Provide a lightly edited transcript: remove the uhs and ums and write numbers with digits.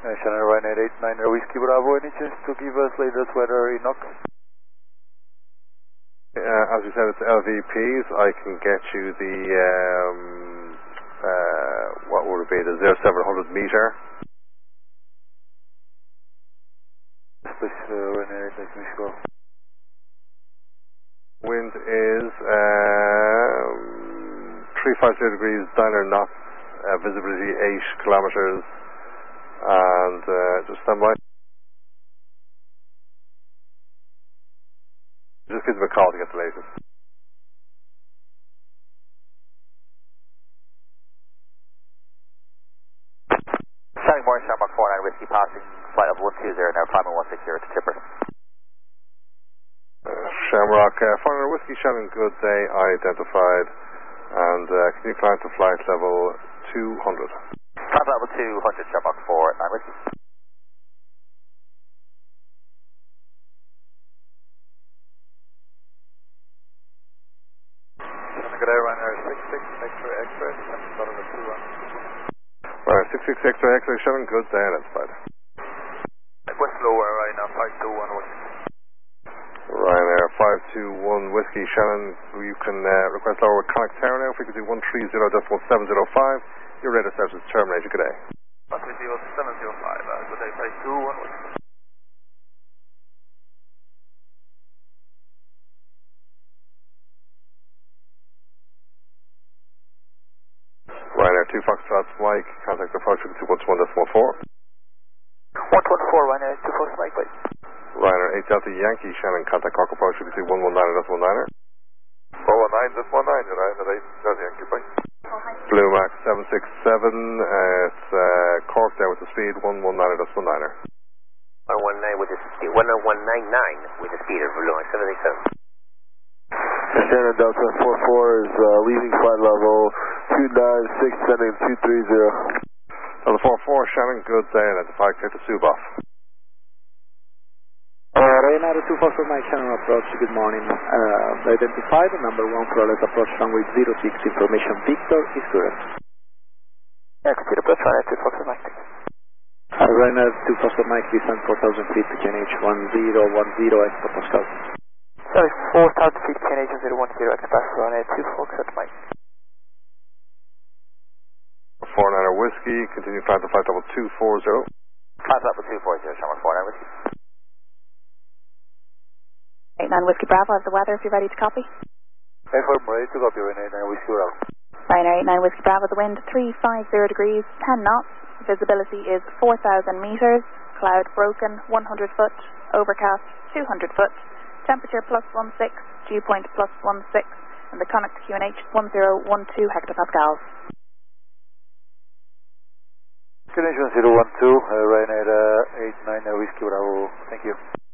Channel Ryanair 89 Whiskey Bravo, any chance to give us latest weather in NOC? As we said, it's LVPs. I can get you the, what would it be, the 0700 meter. Please, Ryanair 89 Whiskey Bravo. Wind is 350 degrees, diner knots, visibility 8 kilometers, and just stand by. Just give them a call to get the latest. Shannon Morris, Shamrock 49 Whiskey, passing flight level 120 now, climbing 160 to Tipper. Shamrock 49 Whiskey, Shannon, good day, identified, and can you climb to flight level 200? Flight level 200, Shamrock 49 Whiskey. Good day, Ryanair 66 X-ray X-ray, starting at 2 Ryanair 66 X-ray X-ray, Shannon, good day, identified. West lower right now, 521 Whiskey. Ryanair 521 Whiskey, Shannon, you can request lower with Connect Tower now, frequency 130.705. Your radar service is terminated, good day. Frequency 705, good day, 521 Whiskey. Ryanair 2 Foxtrot Mike, contact approach frequency 121.4. 114, Ryanair 2 Fox Mike, please. Ryanair 8 Delta Yankee, Shannon, contact Cork approach frequency 119.19er. 419.19, Ryanair 8 Delta Yankee, bye. Blue Max 767, it's Cork there with the speed 119.19er. 119 with the speed, 119.9 with the speed of Blue Max 767. Shannon Delta 44 is leaving flight level 296, sending 230. Delta 44, Shannon, good day, identified, clear to Suboff. Ryanair 2 Foxtrot Mike, Shannon approach, good morning. Identified, number 1 flawless approach runway 06, information Victor is current. Yeah, computer plus Ryanair 2 Foxtrot Mike. Ryanair 2 Foxtrot Mike, descent 4,000 feet to KNH 1010 export Pascal. Sorry, 4,000 feet KNH 1010 express Ryanair 2 Foxtrot Mike. 49er Whiskey, continue climb to flight level 240. Flight level 240, Shamrock 49 Whiskey. 89 Whiskey Bravo, have the weather if you're ready to copy. Affirm, ready to copy, Ryanair 9 Whiskey Bravo. Ryanair 89 Whiskey Bravo, the wind 350 degrees, 10 knots, visibility is 4,000 metres, cloud broken, 100 foot, overcast, 200 foot, temperature +16, dew point +16, and the connect QNH 1012 hectopascals. QNH 1012, Ryanair 89 Whiskey Bravo, thank you.